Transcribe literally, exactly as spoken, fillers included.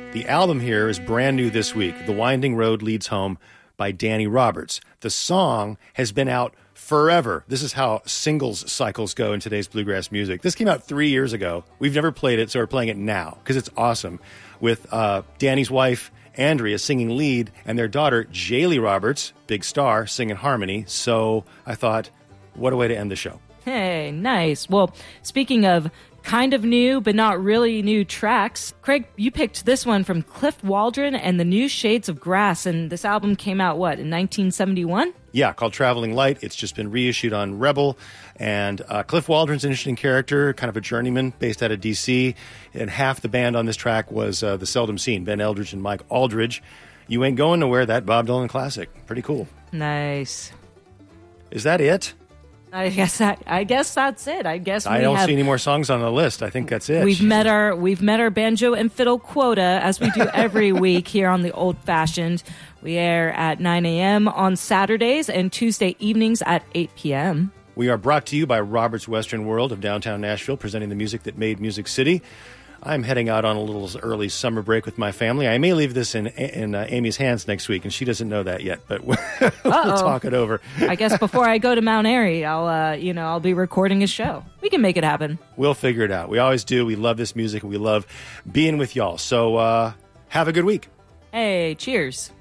The album here is brand new this week. The Winding Road Leads Home by Danny Roberts. The song has been out forever. This is how singles cycles go in today's bluegrass music. This came out three years ago. We've never played it, so we're playing it now because it's awesome. With uh, Danny's wife, Andrea, singing lead, and their daughter, Jaylee Roberts, big star, singing harmony. So I thought, what a way to end the show. Hey, nice. Well, speaking of kind of new, but not really new tracks, Craig, you picked this one from Cliff Waldron and the New Shades of Grass, and this album came out, what, in nineteen seventy-one? Yeah, called Traveling Light. It's just been reissued on Rebel, and uh, Cliff Waldron's an interesting character, kind of a journeyman based out of D C, and half the band on this track was uh, the Seldom Seen, Ben Eldridge and Mike Aldridge. You Ain't Going Nowhere, that Bob Dylan classic. Pretty cool. Nice. Is that it? I guess that, I guess that's it. I guess we I don't have, see any more songs on the list. I think that's it. We've met our we've met our banjo and fiddle quota, as we do every week here on the Old Fashioned. We air at nine a.m. on Saturdays and Tuesday evenings at eight p.m. We are brought to you by Robert's Western World of downtown Nashville, presenting the music that made Music City. I'm heading out on a little early summer break with my family. I may leave this in in uh, Amy's hands next week, and she doesn't know that yet, but we'll talk it over. I guess before I go to Mount Airy, I'll uh, you know I'll be recording a show. We can make it happen. We'll figure it out. We always do. We love this music, and we love being with y'all. So uh, have a good week. Hey, cheers.